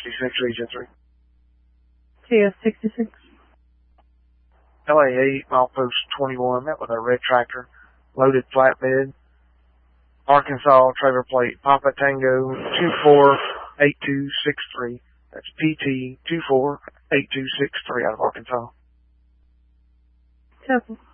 66 Region 3. TS-66. LA8, milepost 21, met with a red tractor, loaded flatbed, Arkansas, trailer plate, Papa Tango 248263. That's PT 248263 out of Arkansas. Copy.